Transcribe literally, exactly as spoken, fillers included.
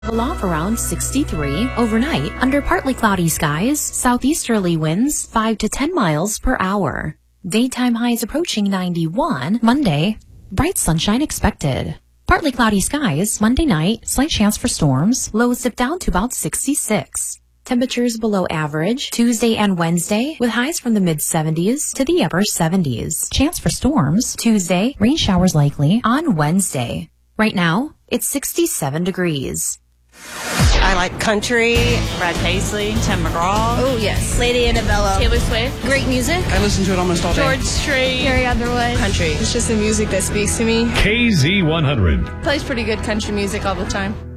Off around sixty-three. Overnight, under partly cloudy skies, southeasterly winds five to ten miles per hour. Daytime highs approaching ninety-one. Monday, bright sunshine expected. Partly cloudy skies. Monday night, slight chance for storms. Lows dip down to about sixty-six. Temperatures below average Tuesday and Wednesday, with highs from the mid seventies to the upper seventies. Chance for storms Tuesday, rain showers likely on Wednesday. Right now, it's sixty-seven degrees. I like country. Brad Paisley, Tim McGraw. Oh, yes. Lady Annabella. Taylor Swift. Great music. I listen to it almost all day. George Strait. Carrie Underwood. Country. It's just the music that speaks to me. K Z one hundred. Plays pretty good country music all the time.